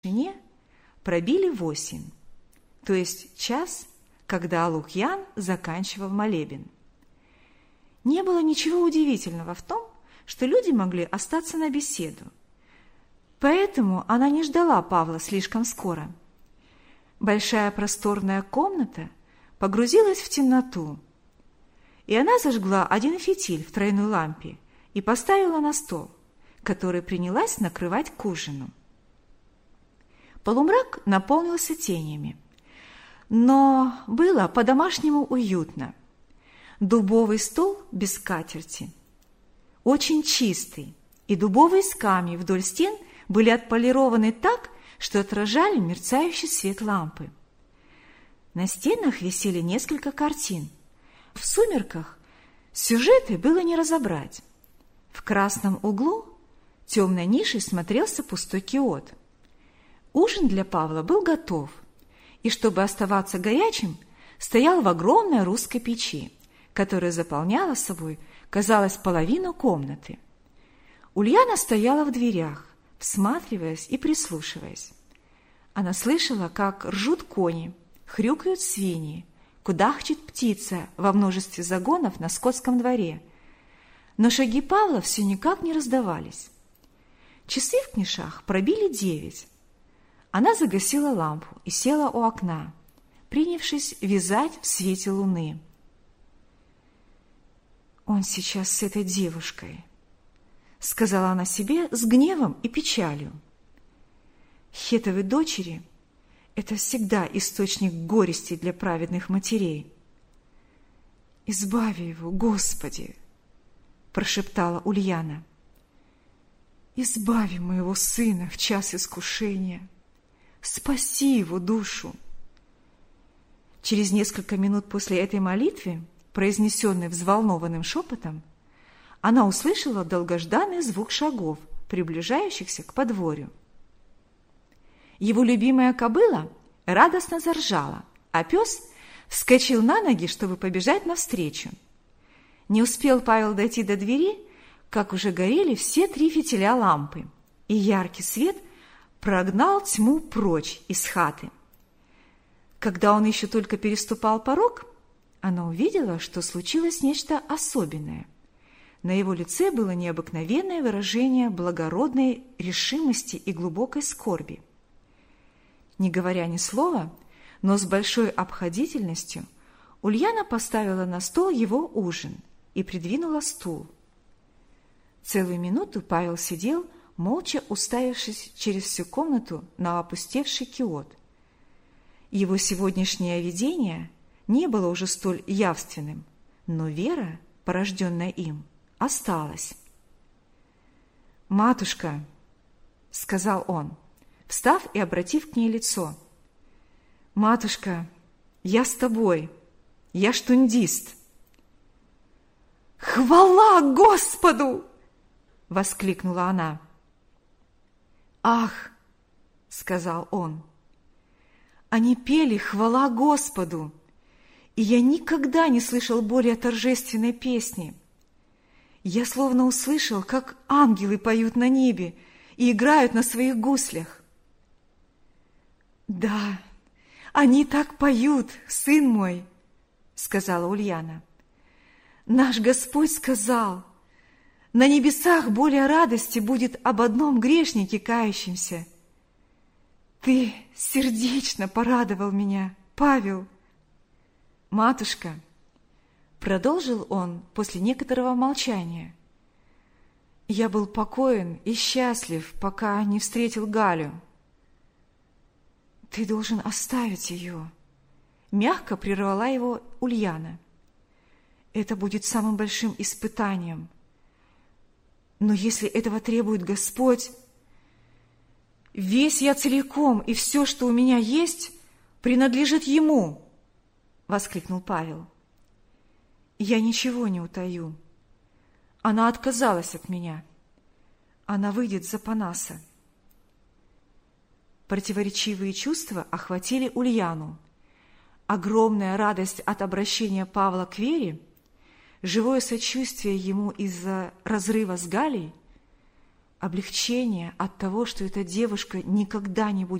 тишине пробили 8, то есть час, когда Лукьян заканчивал молебен. Не было ничего удивительного в том, что люди могли остаться на беседу. Поэтому она не ждала Павла слишком скоро. Большая просторная комната погрузилась в темноту, и она зажгла один фитиль в тройной лампе и поставила на стол, который принялась накрывать к ужину. Полумрак наполнился тенями, но было по-домашнему уютно. Дубовый стол без скатерти, очень чистый, и дубовые скамьи вдоль стен были отполированы так, что отражали мерцающий свет лампы. На стенах висели несколько картин. В сумерках сюжеты было не разобрать. В красном углу темной нишей смотрелся пустой киот. Ужин для Павла был готов, и, чтобы оставаться горячим, стоял в огромной русской печи, которая заполняла собой, казалось, половину комнаты. Ульяна стояла в дверях, всматриваясь и прислушиваясь. Она слышала, как ржут кони, хрюкают свиньи, кудахчет птица во множестве загонов на скотском дворе. Но шаги Павла все никак не раздавались. Часы в книшах пробили 9. Она загасила лампу и села у окна, принявшись вязать в свете луны. «Он сейчас с этой девушкой», — сказала она себе с гневом и печалью. Хетовы дочери — это всегда источник горести для праведных матерей. «Избави его, Господи!» — прошептала Ульяна. «Избави моего сына в час искушения! Спаси его душу!» Через несколько минут после этой молитвы, произнесенной взволнованным шепотом, она услышала долгожданный звук шагов, приближающихся к подворью. Его любимая кобыла радостно заржала, а пес вскочил на ноги, чтобы побежать навстречу. Не успел Павел дойти до двери, как уже горели все 3 фитиля лампы, и яркий свет прогнал тьму прочь из хаты. Когда он еще только переступал порог, она увидела, что случилось нечто особенное. На его лице было необыкновенное выражение благородной решимости и глубокой скорби. Не говоря ни слова, но с большой обходительностью, Ульяна поставила на стол его ужин и придвинула стул. Целую минуту Павел сидел, молча уставившись через всю комнату на опустевший киот. Его сегодняшнее видение не было уже столь явственным, но вера, порожденная им, осталась. «Матушка», — сказал он, встав и обратив к ней лицо, — «матушка, я с тобой, я штундист». «Хвала Господу!» — воскликнула она. «Ах!» — сказал он. Они пели «Хвала Господу», и я никогда не слышал более торжественной песни. Я словно услышал, как ангелы поют на небе и играют на своих гуслях. «Да, они так поют, сын мой», — сказала Ульяна. «Наш Господь сказал, на небесах более радости будет об одном грешнике кающемся. Ты сердечно порадовал меня, Павел». «Матушка», — продолжил он после некоторого молчания, — «я был покоен и счастлив, пока не встретил Галю». «Ты должен оставить ее», — мягко прервала его Ульяна. «Это будет самым большим испытанием. Но если этого требует Господь, весь я целиком и все, что у меня есть, принадлежит Ему», — воскликнул Павел. «Я ничего не утаю. Она отказалась от меня. Она выйдет за Панаса». Противоречивые чувства охватили Ульяну. Огромная радость от обращения Павла к вере, живое сочувствие ему из-за разрыва с Галей, облегчение от того, что эта девушка никогда не будет